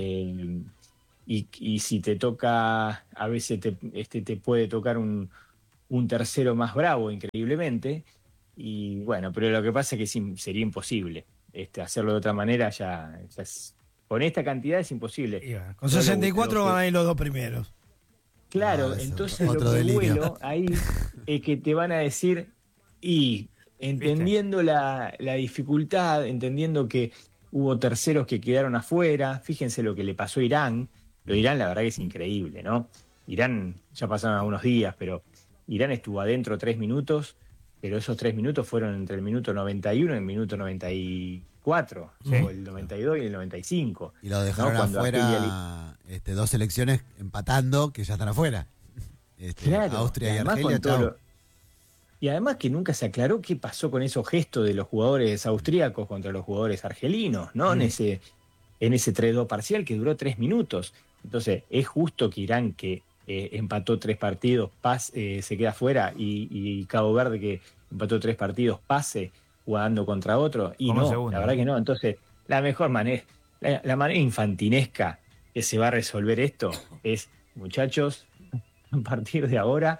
Y si te toca, a veces te puede tocar un tercero más bravo, increíblemente, y bueno, pero lo que pasa es que sería imposible. Hacerlo de otra manera con esta cantidad es imposible. Con 64 van a ir los dos primeros. Claro, No, eso, entonces otro lo que delirio. vuelo ahí es que te van a decir, y entendiendo la dificultad, entendiendo que hubo terceros que quedaron afuera, fíjense lo que le pasó a Irán. Lo de Irán, la verdad que es increíble, ¿no? Irán, ya pasaron algunos días, pero Irán estuvo adentro 3 minutos, pero esos 3 minutos fueron entre el minuto 91 y el minuto 94, o el 92 y el 95. Y lo dejaron ¿no? Cuando afuera dos selecciones empatando que ya están afuera. Claro, Austria y además Argelia, con todo chau. lo- Y además que nunca se aclaró qué pasó con esos gestos de los jugadores austríacos contra los jugadores argelinos, ¿no? En ese 3-2 parcial que duró 3 minutos. Entonces, ¿es justo que Irán, que empató 3 partidos, se queda fuera y Cabo Verde, que empató 3 partidos, pase jugando contra otro? Y Como no, segundo, la verdad que no. Entonces, la mejor manera, la manera infantinesca que se va a resolver esto es, muchachos, a partir de ahora,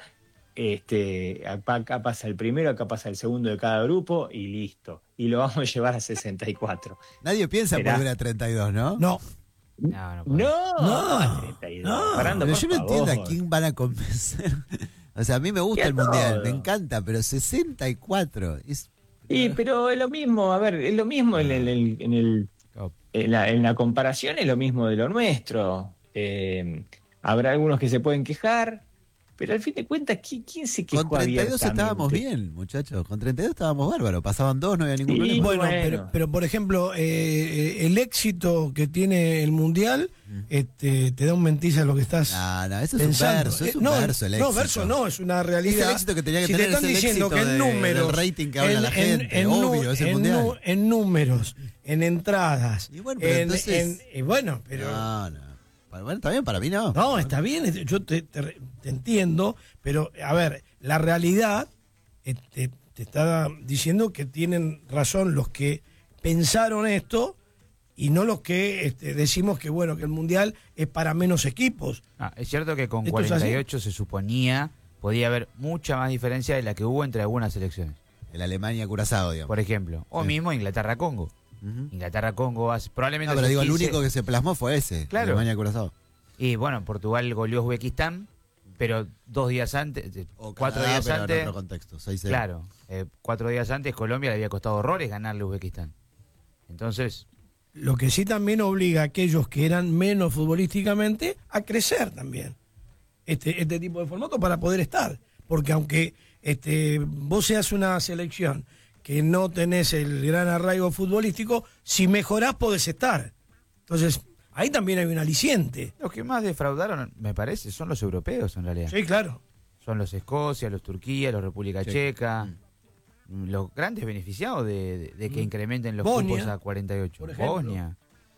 acá pasa el primero, acá pasa el segundo de cada grupo y listo. Y lo vamos a llevar a 64. Nadie piensa en Será. volver a 32, ¿no? No, No puede. No, 32. Fernando, Pero por yo no entiendo favor. a quién van a convencer. O sea, a mí me gusta Y a el mundial, todo. me encanta, pero 64 Pero es lo mismo, a ver, es lo mismo en la comparación, es lo mismo de lo nuestro. Habrá algunos que se pueden quejar, pero al fin de cuentas, ¿quién se quejó Con 32 abiertamente? estábamos bien, muchachos. Con 32 estábamos bárbaros. Pasaban 2, no había ningún Sí, problema. bueno, bueno. pero por ejemplo, el éxito que tiene el Mundial te da un mentiz a lo que estás No, eso es pensando. un verso, es un no, verso el no, éxito. verso no, es una Es realidad. el éxito que tenía que Si tener, te están es el diciendo éxito que en números, del rating que habla la gente, obvio, es el mundial. en números, en entradas, Y bueno, pero entonces- pero No. Bueno, está bien, para mí no. no, está bien, yo te entiendo, pero a ver, la realidad te está diciendo que tienen razón los que pensaron esto y no los que decimos que bueno, que el Mundial es para menos equipos. Es cierto que con ¿Esto es así? 48 se suponía podía haber mucha más diferencia de la que hubo entre algunas selecciones. El Alemania-Curazao, digamos. Por ejemplo, o Sí. mismo Inglaterra-Congo. Ujú. Inglaterra-Congo probablemente... No, pero esos digo, el 15 único que se plasmó fue ese. Claro. Alemania-Curazao. Y bueno, Portugal goleó a Uzbekistán, pero 2 días antes, O 4 Canadá, días pero en antes... otro contexto. 6-0. Claro, 4 días antes Colombia le había costado horrores ganarle a Uzbekistán. Entonces, Lo que sí también obliga a aquellos que eran menos futbolísticamente a crecer también este tipo de formato para poder estar. Porque aunque vos seas una selección que no tenés el gran arraigo futbolístico, si mejorás podés estar. Entonces, ahí también hay un aliciente. los que más defraudaron, me parece, son los europeos en realidad. Sí, claro. Son los Escocia, los Turquía, los República Sí. Checa. Los grandes beneficiados de que incrementen los Bosnia, cupos a 48. por ejemplo. Bosnia.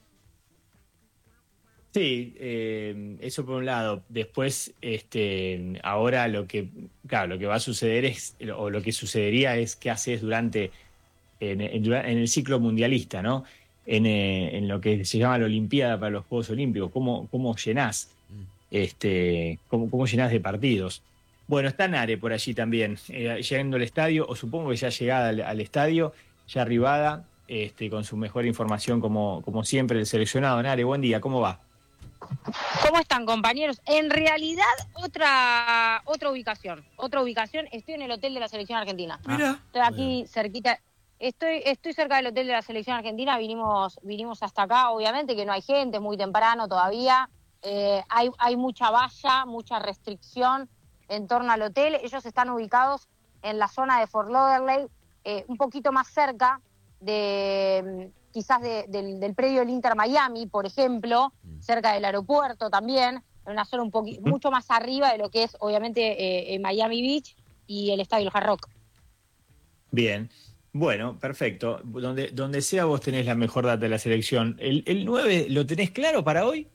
Sí, eso por un lado. Después, ahora lo que va a suceder es, o lo que sucedería es qué haces en el ciclo mundialista, ¿no? En lo que se llama la Olimpiada para los Juegos Olímpicos, cómo llenás, cómo llenás de partidos. Bueno, está Nare por allí también, llegando al estadio, o supongo que ya llegada al estadio, ya arribada, con su mejor información como siempre, el seleccionado. Nare, buen día, ¿cómo va? ¿Cómo están, compañeros? En realidad, otra ubicación. Estoy en el hotel de la selección argentina. Mira. Estoy aquí cerquita. Estoy cerca del hotel de la selección argentina. Vinimos hasta acá, obviamente, que no hay gente, es muy temprano todavía. Hay mucha valla, mucha restricción en torno al hotel. Ellos están ubicados en la zona de Fort Lauderdale, un poquito más cerca quizás del predio del Inter Miami, por ejemplo, cerca del aeropuerto también, en una zona mucho más arriba de lo que es, obviamente, Miami Beach y el estadio El Hard Rock. Bien, bueno, perfecto. Donde sea vos tenés la mejor data de la selección. ¿El 9 lo tenés claro para hoy?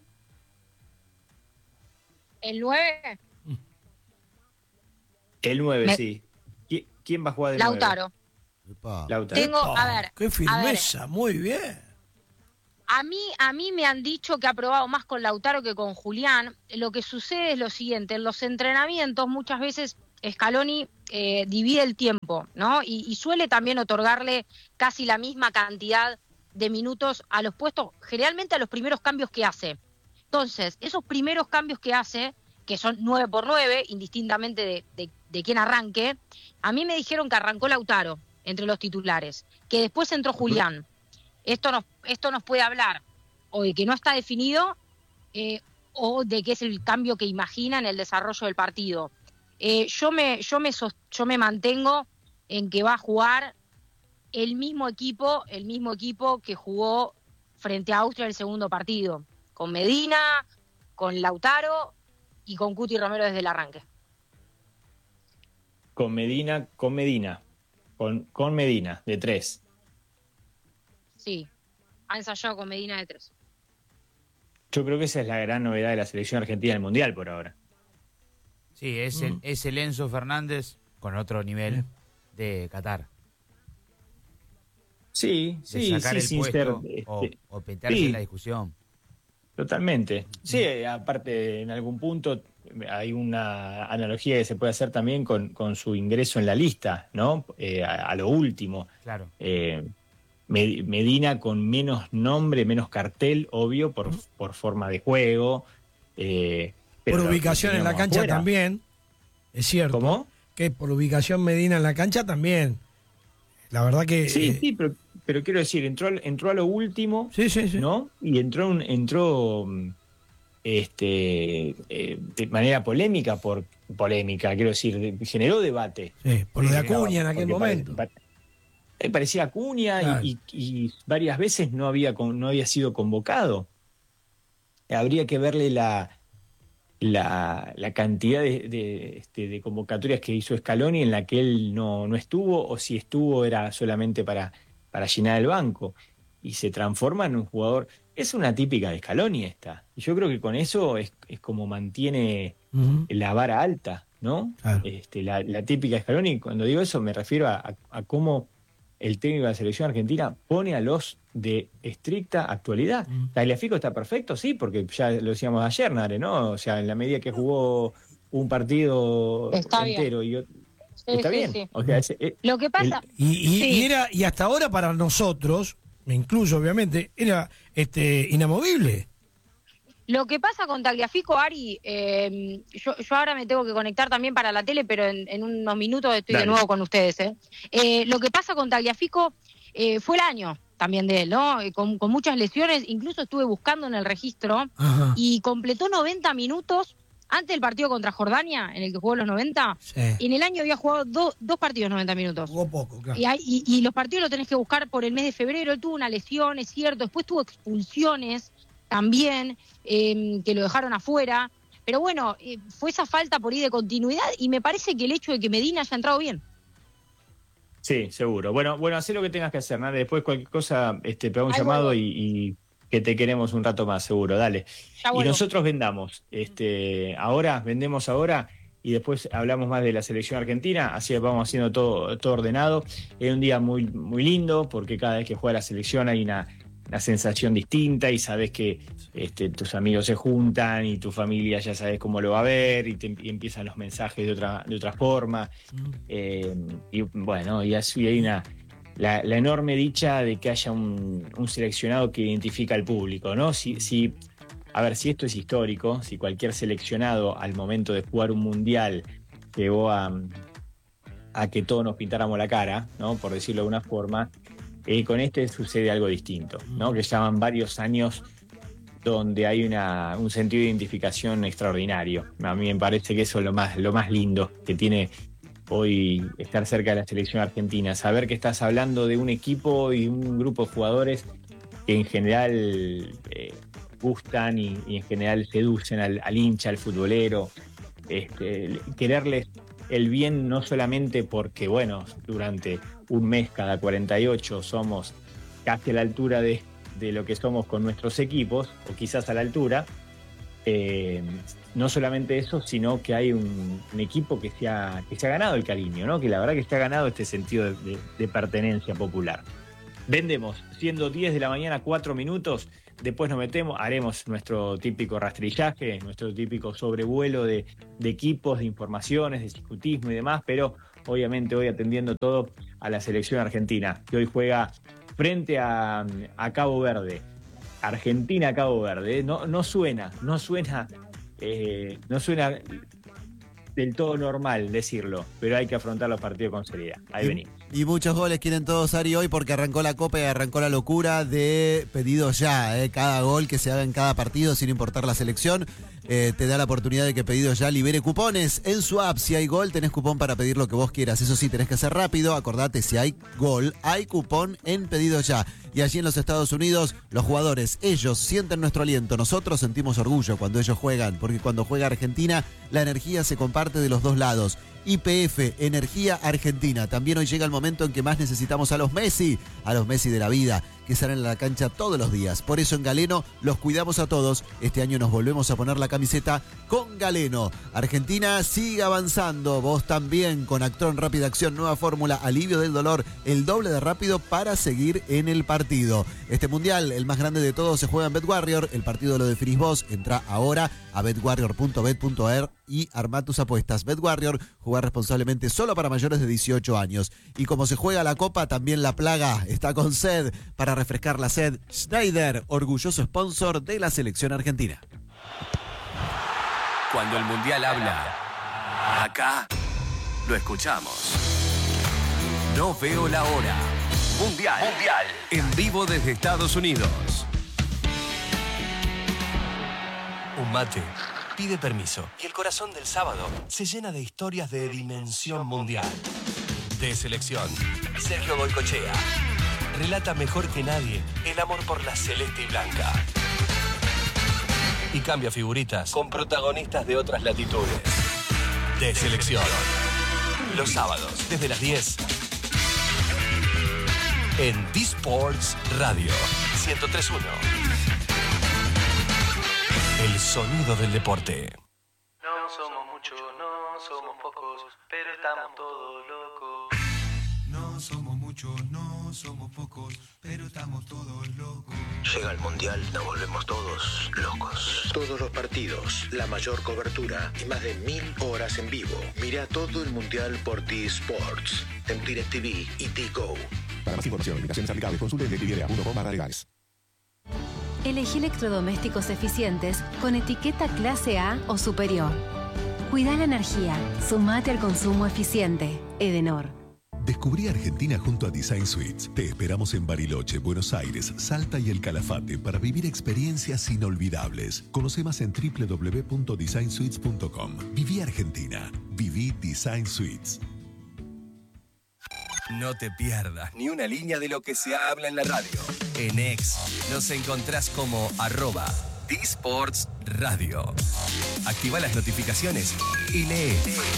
¿El 9? El 9, sí. ¿Quién va a jugar de 9? Lautaro. Epa. Lautaro. Tengo, a ver, Qué firmeza, muy bien. a mí me han dicho que ha probado más con Lautaro que con Julián. Lo que sucede es lo siguiente, en los entrenamientos muchas veces Scaloni divide el tiempo, ¿no? Y suele también otorgarle casi la misma cantidad de minutos a los puestos, generalmente a los primeros cambios que hace. Entonces, esos primeros cambios que hace, que son 9 por 9, indistintamente de quién arranque, a mí me dijeron que arrancó Lautaro entre los titulares, que después entró Julián. Esto nos puede hablar o de que no está definido o de que es el cambio que imagina en el desarrollo del partido. Yo me mantengo en que va a jugar el mismo equipo que jugó frente a Austria el segundo partido, con Medina, con Lautaro y con Cuti Romero desde el arranque. Con Medina, de 3. Sí, ha ensayado con Medina de 3. Yo creo que esa es la gran novedad de la selección argentina del Mundial por ahora. Sí, es el Enzo Fernández con otro nivel de Qatar. Sí, De sacar el sin puesto ser, o meterse sí. en la discusión. Totalmente. Sí, aparte en algún punto hay una analogía que se puede hacer también con su ingreso en la lista, ¿no? A lo último. Claro. Medina con menos nombre, menos cartel, obvio, por forma de juego. Pero Por ubicación en la cancha afuera. también, es cierto. ¿Cómo? Que por ubicación Medina en la cancha también. La verdad que... Sí, pero quiero decir, entró a lo último, sí. ¿no? Y entró de manera polémica, quiero decir, generó debate. Sí, por lo de Acuña en aquel Porque momento. Parecía Acuña Claro. y varias veces no había sido convocado. Habría que verle la cantidad de convocatorias que hizo Scaloni en la que él no estuvo, o si estuvo era solamente para llenar el banco, y se transforma en un jugador. Es una típica de Scaloni esta, y yo creo que con eso es como mantiene Ujú. la vara alta, ¿no? Claro. La típica de Scaloni. Cuando digo eso me refiero a cómo el técnico de la selección argentina pone a los de estricta actualidad. Tagliafico está perfecto, sí, porque ya lo decíamos ayer, Nare, ¿no? O sea, en la medida que jugó un partido Está entero bien. está bien. Sí. O sea, Lo que pasa... Y hasta ahora para nosotros, me incluyo obviamente, era inamovible. Lo que pasa con Tagliafico, Ari, yo ahora me tengo que conectar también para la tele, pero en unos minutos estoy Dale. de nuevo con ustedes. Lo que pasa con Tagliafico fue el año también de él, ¿no? Con muchas lesiones, incluso estuve buscando en el registro Ajá. y completó 90 minutos antes del partido contra Jordania, en el que jugó los 90. Sí. En el año había jugado dos partidos 90 minutos. Jugó poco, claro. Y los partidos los tenés que buscar por el mes de febrero. Él tuvo una lesión, es cierto. Después tuvo expulsiones también, que lo dejaron afuera. Pero bueno, fue esa falta por ahí de continuidad y me parece que el hecho de que Medina haya entrado bien. Sí, seguro. Bueno, hacé lo que tengas que hacer, Nare. Después cualquier cosa, pega un Ahí llamado vuelvo. y que te queremos un rato más, seguro. Dale. Ya Y vuelvo. nosotros vendemos. Vendemos ahora y después hablamos más de la selección argentina. Así vamos haciendo todo ordenado. Es un día muy, muy lindo porque cada vez que juega la selección hay una sensación distinta y sabes que tus amigos se juntan y tu familia ya sabes cómo lo va a ver y empiezan los mensajes de otra forma. Y bueno, y así hay la enorme dicha de que haya un seleccionado que identifica al público, ¿no? Si esto es histórico, si cualquier seleccionado al momento de jugar un mundial llegó a que todos nos pintáramos la cara, ¿no? Por decirlo de una forma, con sucede algo distinto, ¿no? Que llevan varios años donde hay un sentido de identificación extraordinario. A mí me parece que eso es lo más lindo que tiene hoy estar cerca de la selección argentina, saber que estás hablando de un equipo y un grupo de jugadores que en general gustan y en general seducen al hincha, al futbolero, quererles el bien no solamente porque, bueno, durante un mes cada 48 somos casi a la altura de lo que somos con nuestros equipos, o quizás a la altura, no solamente eso, sino que hay un equipo que se ha ganado el cariño, ¿no? Que la verdad que se ha ganado este sentido de pertenencia popular. Vendemos, siendo 10 de la mañana, 4 minutos, después nos metemos, haremos nuestro típico rastrillaje, nuestro típico sobrevuelo de equipos, de informaciones, de circuitismo y demás, pero obviamente hoy atendiendo todo a la selección argentina, que hoy juega frente a Cabo Verde. Argentina-Cabo Verde, no suena del todo normal decirlo, pero hay que afrontar los partidos con seriedad. Ahí venimos. Y muchos goles quieren todos, Ari, hoy porque arrancó la Copa y arrancó la locura de pedidos ya. Cada gol que se haga en cada partido, sin importar la selección, te da la oportunidad de que Pedidos Ya libere cupones en su app. Si hay gol, tenés cupón para pedir lo que vos quieras. Eso sí, tenés que hacer rápido. Acordate, si hay gol, hay cupón en Pedidos Ya. Y allí en los Estados Unidos, los jugadores, ellos sienten nuestro aliento. Nosotros sentimos orgullo cuando ellos juegan, porque cuando juega Argentina, la energía se comparte de los dos lados. YPF, Energía Argentina. También hoy llega el momento en que más necesitamos a los Messi de la vida, que salen a la cancha todos los días. Por eso en Galeno los cuidamos a todos. Este año nos volvemos a poner la camiseta con Galeno. Argentina sigue avanzando. Vos también con Actron Rápida Acción, nueva fórmula, alivio del dolor, el doble de rápido para seguir en el partido. Este mundial, el más grande de todos, se juega en BetWarrior. El partido lo definís vos. Entrá ahora a betwarrior.bet.ar y armá tus apuestas. BetWarrior, jugar responsablemente, solo para mayores de 18 años. Y como se juega la Copa, también la plaga está con sed. Para refrescar la sed, Schneider, orgulloso sponsor de la selección argentina. Cuando el Mundial habla, acá lo escuchamos. No veo la hora. Mundial. En vivo desde Estados Unidos. Un mate pide permiso y el corazón del sábado se llena de historias de dimensión mundial. De selección, Sergio Goycochea relata mejor que nadie el amor por la celeste y blanca. Y cambia figuritas con protagonistas de otras latitudes. De selección. Los sábados, desde las 10. En D-Sports Radio 103.1. El sonido del deporte. No somos muchos, no somos pocos, pero estamos todos locos. No somos muchos, no somos pocos, pero estamos todos locos. Llega el Mundial, nos volvemos todos locos. Todos los partidos, la mayor cobertura y más de 1000 horas en vivo. Mira todo el Mundial por T-Sports, en DirecTV y T-Go. Para más información, limitaciones aplicables, consulte en DirecTV.com/legales. Elegí electrodomésticos eficientes con etiqueta clase A o superior. Cuida la energía. Sumate al consumo eficiente. Edenor. Descubrí Argentina junto a Design Suites. Te esperamos en Bariloche, Buenos Aires, Salta y El Calafate para vivir experiencias inolvidables. Conoce más en www.designsuites.com. Viví Argentina. Viví Design Suites. No te pierdas ni una línea de lo que se habla en la radio. En X nos encontrás como @D-Sports-Radio. Activa las notificaciones y lee.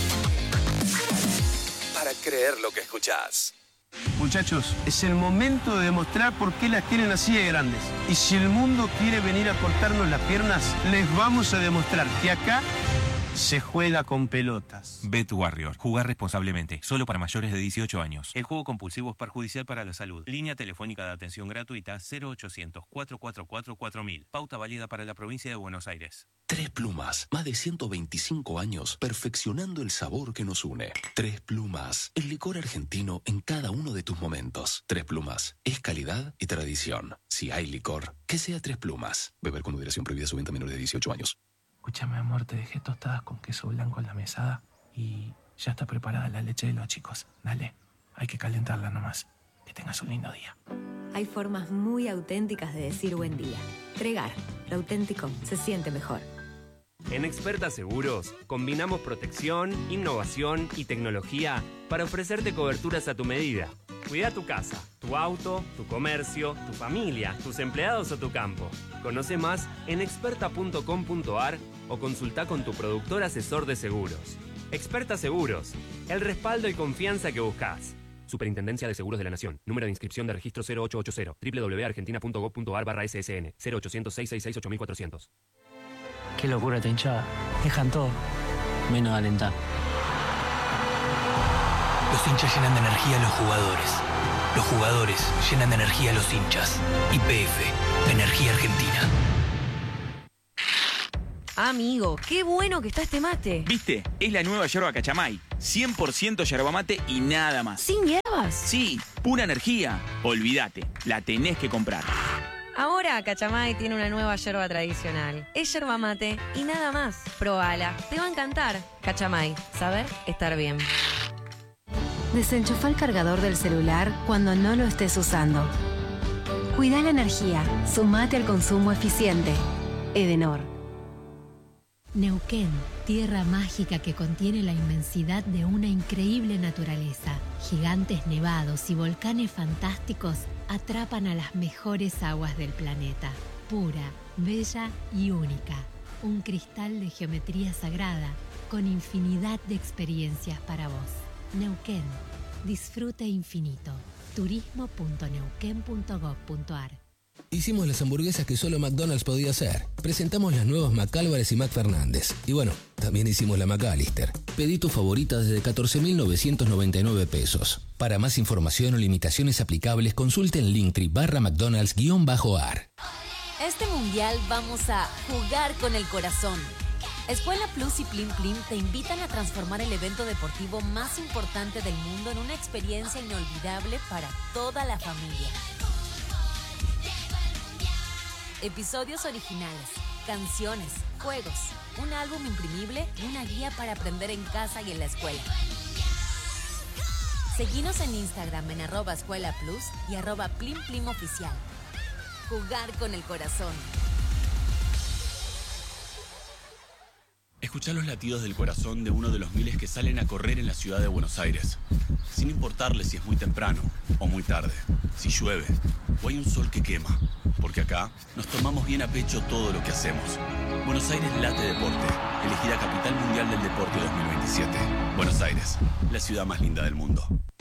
Para creer lo que escuchás. Muchachos, es el momento de demostrar por qué las tienen así de grandes. Y si el mundo quiere venir a cortarnos las piernas, les vamos a demostrar que acá se juega con pelotas. BetWarrior. Jugar responsablemente. Solo para mayores de 18 años. El juego compulsivo es perjudicial para la salud. Línea telefónica de atención gratuita 0800-444-4000. Pauta válida para la provincia de Buenos Aires. Tres Plumas. Más de 125 años perfeccionando el sabor que nos une. Tres Plumas. El licor argentino en cada uno de tus momentos. Tres Plumas. Es calidad y tradición. Si hay licor, que sea Tres Plumas. Beber con moderación, prohibida su venta a menores de 18 años. Escúchame, amor, te dejé tostadas con queso blanco en la mesada y ya está preparada la leche de los chicos. Dale, hay que calentarla nomás. Que tengas un lindo día. Hay formas muy auténticas de decir buen día. Tregar, lo auténtico se siente mejor. En Experta Seguros, combinamos protección, innovación y tecnología para ofrecerte coberturas a tu medida. Cuida tu casa, tu auto, tu comercio, tu familia, tus empleados o tu campo. Conoce más en experta.com.ar o consulta con tu productor asesor de seguros. Experta Seguros, el respaldo y confianza que buscas. Superintendencia de Seguros de la Nación. Número de inscripción de registro 0880 www.argentina.gov.ar/ssn 0800 666 8400. Qué locura esta hinchada. Dejan todo, menos alentar. Los hinchas llenan de energía a los jugadores. Los jugadores llenan de energía a los hinchas. YPF, Energía Argentina. Amigo, qué bueno que está este mate. ¿Viste? Es la nueva yerba Cachamay. 100% yerba mate y nada más. ¿Sin hierbas? Sí, pura energía. Olvídate, la tenés que comprar. Ahora Cachamay tiene una nueva yerba tradicional. Es yerba mate y nada más. Probala, te va a encantar. Cachamay, saber estar bien. Desenchufa el cargador del celular cuando no lo estés usando. Cuida la energía. Sumate al consumo eficiente. Edenor. Neuquén, tierra mágica que contiene la inmensidad de una increíble naturaleza. Gigantes nevados y volcanes fantásticos atrapan a las mejores aguas del planeta. Pura, bella y única. Un cristal de geometría sagrada con infinidad de experiencias para vos. Neuquén, disfrute infinito. turismo.neuquén.gov.ar. Hicimos las hamburguesas que solo McDonald's podía hacer. Presentamos las nuevas McAlvarez y McFernández. Y bueno, también hicimos la McAllister. Pedí tu favorita desde 14.999 pesos. Para más información o limitaciones aplicables, consulte en Linktree/McDonald's_ar. Este mundial vamos a jugar con el corazón. Escuela Plus y Plim Plim te invitan a transformar el evento deportivo más importante del mundo en una experiencia inolvidable para toda la familia. Episodios originales, canciones, juegos, un álbum imprimible y una guía para aprender en casa y en la escuela. Seguinos en Instagram en @escuelaplus y @plimplimoficial. Jugar con el corazón. Escuchá los latidos del corazón de uno de los miles que salen a correr en la ciudad de Buenos Aires. Sin importarle si es muy temprano o muy tarde, si llueve o hay un sol que quema. Porque acá nos tomamos bien a pecho todo lo que hacemos. Buenos Aires late deporte. Elegida Capital Mundial del Deporte 2027. Buenos Aires, la ciudad más linda del mundo.